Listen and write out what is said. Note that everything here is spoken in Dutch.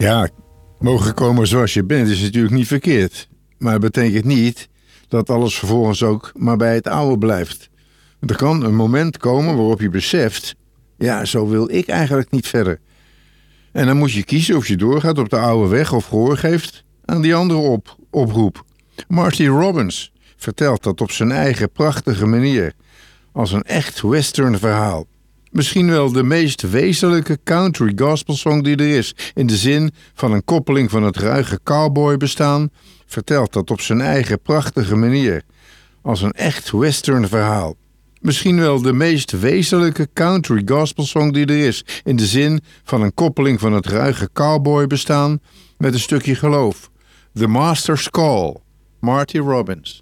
Ja, mogen komen zoals je bent is natuurlijk niet verkeerd. Maar het betekent niet dat alles vervolgens ook maar bij het oude blijft. Er kan een moment komen waarop je beseft, ja, zo wil ik eigenlijk niet verder. En dan moet je kiezen of je doorgaat op de oude weg of gehoor geeft aan die andere oproep. Marty Robbins vertelt dat op zijn eigen prachtige manier, als een echt western verhaal. Misschien wel de meest wezenlijke country gospelsong die er is. In de zin van een koppeling van het ruige cowboybestaan, vertelt dat op zijn eigen prachtige manier, als een echt western verhaal. Misschien wel de meest wezenlijke country gospelsong die er is. In de zin van een koppeling van het ruige cowboybestaan met een stukje geloof. The Master's Call, Marty Robbins.